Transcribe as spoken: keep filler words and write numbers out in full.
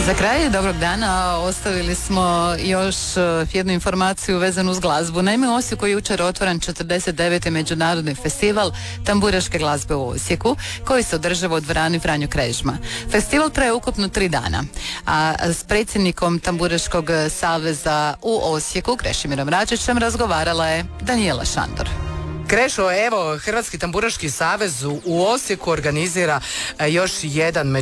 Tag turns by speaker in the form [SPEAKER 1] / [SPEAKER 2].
[SPEAKER 1] Za kraj dobrog dana ostavili smo još jednu informaciju vezanu uz glazbu. Naime, u Osijeku je jučer otvoren četrdeset deveti međunarodni festival tamburaške glazbe u Osijeku, koji se održava u dvorani Franjo Krežma. Festival traje ukupno tri dana, a s predsjednikom Tamburaškog saveza u Osijeku, Krešimirom Račićem, razgovarala je Danijela Šandor.
[SPEAKER 2] Krešo, evo, Hrvatski tamburaški savez u Osijeku organizira još jedan